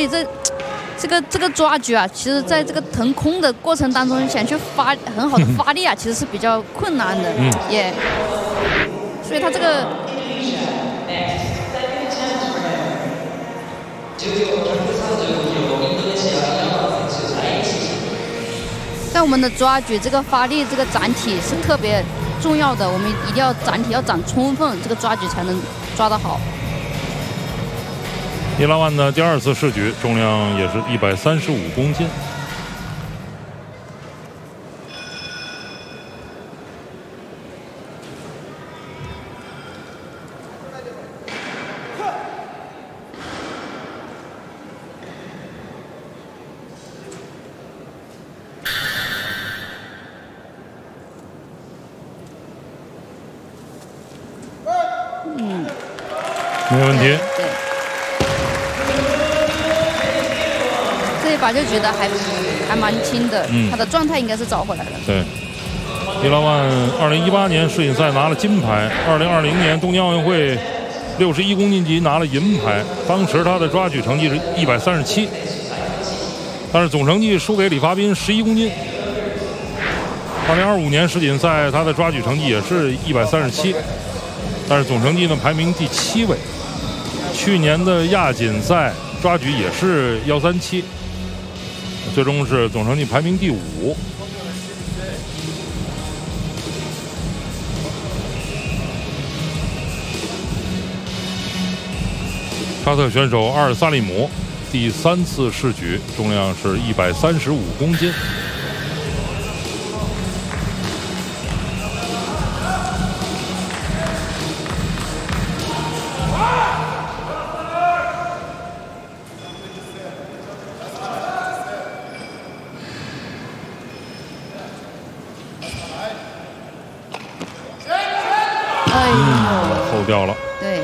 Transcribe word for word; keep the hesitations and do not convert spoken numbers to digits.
以这这个这个抓举啊，其实在这个腾空的过程当中，想去发很好的发力啊，其实是比较困难的。 嗯， 也，所以他这个。在我们的抓举这个发力这个展体是特别重要的，我们一定要展体要展充分，这个抓举才能抓得好。 伊拉万的第二次试举，重量也是一百三十五公斤。 嗯， 没问题。 对。这一把就觉得还还蛮轻的，嗯、他的状态应该是找回来了。 对，伊拉万二零一八年世锦赛拿了金牌，二零二零年东京奥运会六十一公斤级拿了银牌，当时他的抓举成绩是一百三十七，但是总成绩输给李发斌十一公斤。二零二五年世锦赛他的抓举成绩也是一百三十七，但是总成绩呢排名第七位。去年的亚锦赛抓举也是一三七。最终是总成绩排名第五。沙特选手阿尔萨利姆第三次试举，重量是一百三十五公斤。 哎呦， 后掉了。 对。